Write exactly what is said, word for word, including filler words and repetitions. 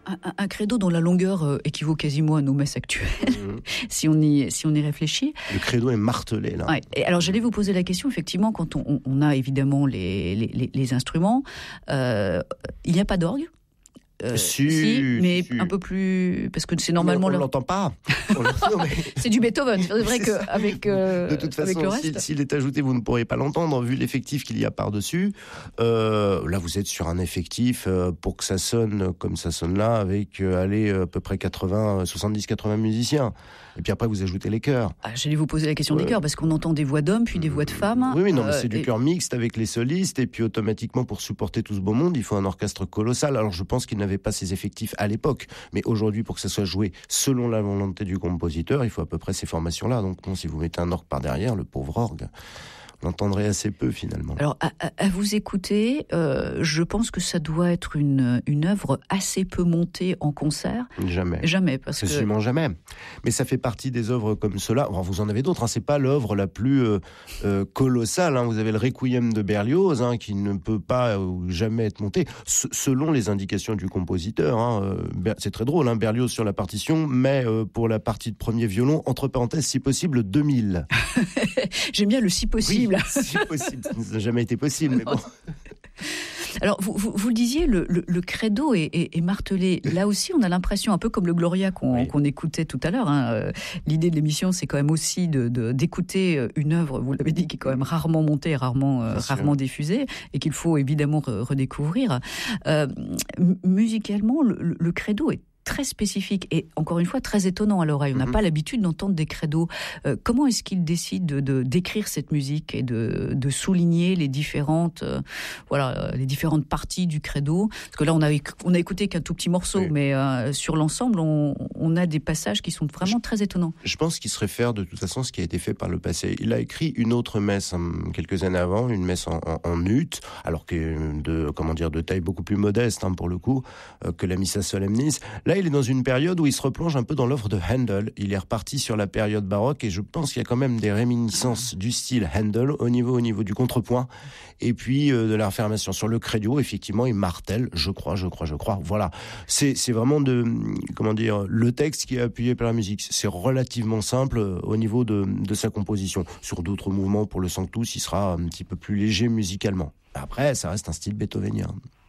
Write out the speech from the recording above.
un, un credo dont la longueur euh, équivaut quasiment à nos messes actuelles, mmh. si, on y, si on y réfléchit. Le credo est martelé, là. Ouais. Et alors, j'allais vous poser la question, effectivement, quand on, on a évidemment les, les, les instruments, euh, il n'y a pas d'orgue. Euh, si, si, mais si. un peu plus, parce que c'est normalement. On ne leur... l'entend pas. On non, mais... C'est du Beethoven. C'est vrai qu'avec euh, de toute avec façon, le reste... s'il est ajouté, vous ne pourrez pas l'entendre vu l'effectif qu'il y a par dessus. Euh, là, vous êtes sur un effectif euh, pour que ça sonne comme ça sonne là, avec euh, allez à peu près quatre-vingts, soixante-dix, quatre-vingts musiciens. Et puis après, vous ajoutez les chœurs. Ah, j'allais vous poser la question ouais. des chœurs, parce qu'on entend des voix d'hommes, puis des voix de femmes. Oui, oui, non, mais c'est euh, du et... chœur mixte avec les solistes, et puis automatiquement, pour supporter tout ce beau monde, il faut un orchestre colossal. Alors, je pense qu'il n'avait pas ces effectifs à l'époque, mais aujourd'hui, pour que ça soit joué selon la volonté du compositeur, il faut à peu près ces formations-là. Donc, non, si vous mettez un orgue par derrière, le pauvre orgue, l'entendrez assez peu finalement. Alors à, à, à vous écouter, euh, je pense que ça doit être une une œuvre assez peu montée en concert. Jamais. Jamais, parce Absolument que jamais. Mais ça fait partie des œuvres comme cela. Enfin, vous en avez d'autres. Hein. C'est pas l'œuvre la plus euh, euh, colossale. Hein. Vous avez le Requiem de Berlioz, hein, qui ne peut pas ou jamais être monté S- selon les indications du compositeur. Hein. Euh, c'est très drôle. Hein. Berlioz sur la partition, mais euh, pour la partie de premier violon, entre parenthèses, si possible, deux mille. J'aime bien le si possible. Oui, si possible, ça n'a jamais été possible, mais bon. Alors, vous, vous, vous le disiez, le, le, le credo est, est, est martelé. Là aussi, on a l'impression, un peu comme le Gloria qu'on, oui. qu'on écoutait tout à l'heure, hein, euh, l'idée de l'émission, c'est quand même aussi de, de, d'écouter une œuvre, vous l'avez dit, qui est quand même rarement montée, rarement, euh, rarement diffusée, et qu'il faut évidemment re- redécouvrir. Euh, m- musicalement, le, le credo est très spécifique et encore une fois très étonnant à l'oreille. On n'a mm-hmm. pas l'habitude d'entendre des credos. Euh, comment est-ce qu'il décide de, de d'écrire cette musique et de, de souligner les différentes, euh, voilà, les différentes parties du credo? Parce que là, on a on a écouté qu'un tout petit morceau, oui. mais euh, sur l'ensemble, on, on a des passages qui sont vraiment je, très étonnants. Je pense qu'il se réfère de toute façon à ce qui a été fait par le passé. Il a écrit une autre messe hein, quelques années avant, une messe en, en, en ut, alors que de comment dire de taille beaucoup plus modeste hein, pour le coup euh, que la Missa Solemnis. Là, il est dans une période où il se replonge un peu dans l'œuvre de Handel. Il est reparti sur la période baroque et je pense qu'il y a quand même des réminiscences du style Handel au niveau, au niveau du contrepoint et puis euh, de la réaffirmation. Sur le credo, effectivement, il martèle, je crois, je crois, je crois. Voilà. C'est, c'est vraiment de, comment dire, le texte qui est appuyé par la musique. C'est relativement simple au niveau de, de sa composition. Sur d'autres mouvements, pour le Sanctus, il sera un petit peu plus léger musicalement. Après, ça reste un style beethovenien.